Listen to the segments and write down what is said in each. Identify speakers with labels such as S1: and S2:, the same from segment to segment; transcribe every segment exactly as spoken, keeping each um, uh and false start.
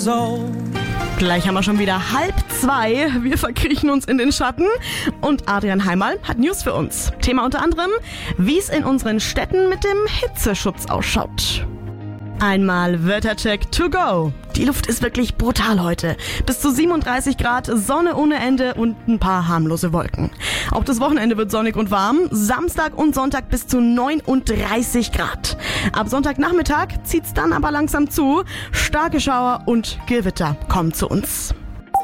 S1: years old.
S2: Gleich haben wir schon wieder halb zwei. Wir verkriechen uns in den Schatten. Und Adrian Heimal hat News für uns. Thema unter anderem, wie es in unseren Städten mit dem Hitzeschutz ausschaut. Einmal Wettercheck to go. Die Luft ist wirklich brutal heute. Bis zu siebenunddreißig Grad, Sonne ohne Ende und ein paar harmlose Wolken. Auch das Wochenende wird sonnig und warm. Samstag und Sonntag bis zu neununddreißig Grad. Ab Sonntagnachmittag zieht's dann aber langsam zu. Starke Schauer und Gewitter kommen zu uns.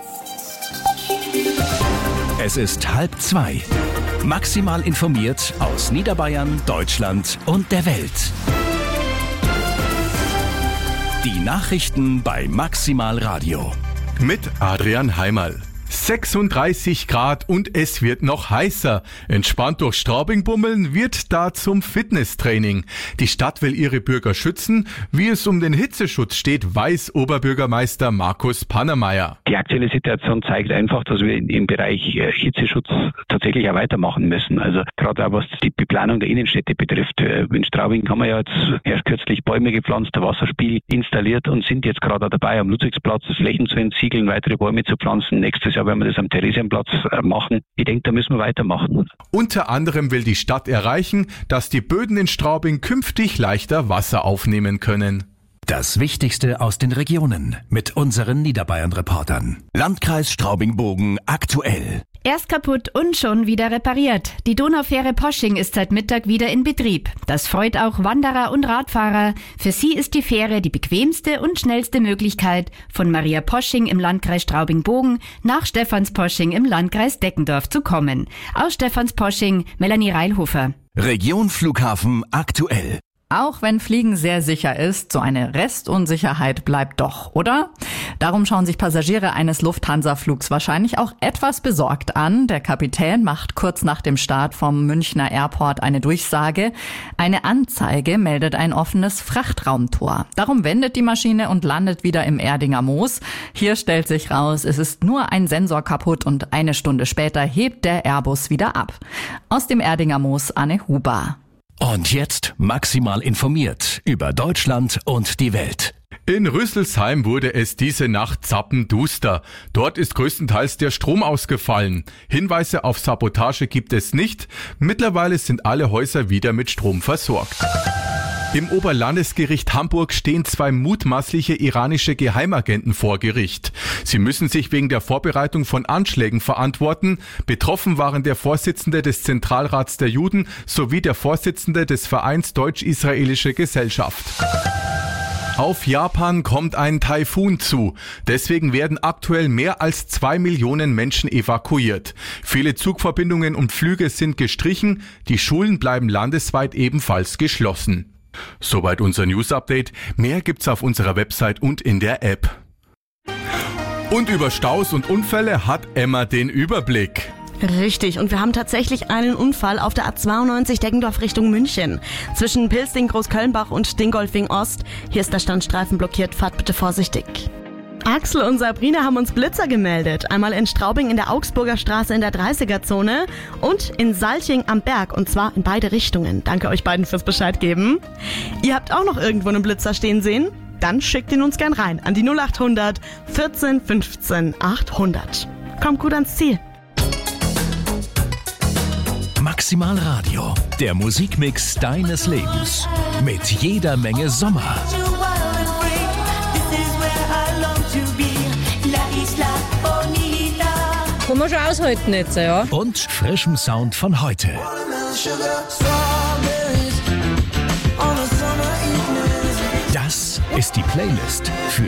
S3: Es ist halb zwei. Maximal informiert aus Niederbayern, Deutschland und der Welt. Die Nachrichten bei Maximal Radio.
S4: Mit Adrian Heimal. sechsunddreißig Grad und es wird noch heißer. Entspannt durch Straubing bummeln wird da zum Fitnesstraining. Die Stadt will ihre Bürger schützen. Wie es um den Hitzeschutz steht, weiß Oberbürgermeister Markus Pannermeier.
S5: Die aktuelle Situation zeigt einfach, dass wir im Bereich Hitzeschutz tatsächlich auch weitermachen müssen. Also gerade auch was die Beplanung der Innenstädte betrifft. In Straubing haben wir ja jetzt erst kürzlich Bäume gepflanzt, der Wasserspiegel installiert und sind jetzt gerade dabei, am Ludwigsplatz Flächen zu entsiegeln, weitere Bäume zu pflanzen. Nächstes Jahr werden wir das am Theresienplatz machen. Ich denke, da müssen wir weitermachen.
S4: Unter anderem will die Stadt erreichen, dass die Böden in Straubing künftig leichter Wasser aufnehmen können.
S3: Das Wichtigste aus den Regionen mit unseren Niederbayern-Reportern. Landkreis Straubing-Bogen aktuell.
S6: Erst kaputt und schon wieder repariert. Die Donaufähre Posching ist seit Mittag wieder in Betrieb. Das freut auch Wanderer und Radfahrer. Für sie ist die Fähre die bequemste und schnellste Möglichkeit, von Maria Posching im Landkreis Straubing-Bogen nach Stephansposching im Landkreis Deckendorf zu kommen. Aus Stephansposching, Melanie Reilhofer.
S3: Region Flughafen aktuell.
S7: Auch wenn Fliegen sehr sicher ist, so eine Restunsicherheit bleibt doch, oder? Darum schauen sich Passagiere eines Lufthansa-Flugs wahrscheinlich auch etwas besorgt an. Der Kapitän macht kurz nach dem Start vom Münchner Airport eine Durchsage. Eine Anzeige meldet ein offenes Frachtraumtor. Darum wendet die Maschine und landet wieder im Erdinger Moos. Hier stellt sich raus, es ist nur ein Sensor kaputt und eine Stunde später hebt der Airbus wieder ab. Aus dem Erdinger Moos Anne Huber.
S3: Und jetzt maximal informiert über Deutschland und die Welt.
S4: In Rüsselsheim wurde es diese Nacht zappenduster. Dort ist größtenteils der Strom ausgefallen. Hinweise auf Sabotage gibt es nicht. Mittlerweile sind alle Häuser wieder mit Strom versorgt. Im Oberlandesgericht Hamburg stehen zwei mutmaßliche iranische Geheimagenten vor Gericht. Sie müssen sich wegen der Vorbereitung von Anschlägen verantworten. Betroffen waren der Vorsitzende des Zentralrats der Juden sowie der Vorsitzende des Vereins Deutsch-Israelische Gesellschaft. Auf Japan kommt ein Taifun zu. Deswegen werden aktuell mehr als zwei Millionen Menschen evakuiert. Viele Zugverbindungen und Flüge sind gestrichen. Die Schulen bleiben landesweit ebenfalls geschlossen. Soweit unser News-Update. Mehr gibt's auf unserer Website und in der App. Und über Staus und Unfälle hat Emma den Überblick.
S2: Richtig, und wir haben tatsächlich einen Unfall auf der A zweiundneunzig Deggendorf Richtung München. Zwischen Pilsting, Großkölnbach und Dingolfing Ost. Hier ist der Standstreifen blockiert, fahrt bitte vorsichtig. Axel und Sabrina haben uns Blitzer gemeldet. Einmal in Straubing in der Augsburger Straße in der dreißiger-Zone und in Salching am Berg, und zwar in beide Richtungen. Danke euch beiden fürs Bescheid geben. Ihr habt auch noch irgendwo einen Blitzer stehen sehen? Dann schickt ihn uns gern rein an die null acht hundert vierzehn fünfzehn achthundert. Kommt gut ans Ziel.
S3: Maximal Radio, der Musikmix deines Lebens. Mit jeder Menge Sommer.
S8: Kann man schon aushalten jetzt, ja.
S3: Und frischem Sound von heute. Das ist die Playlist für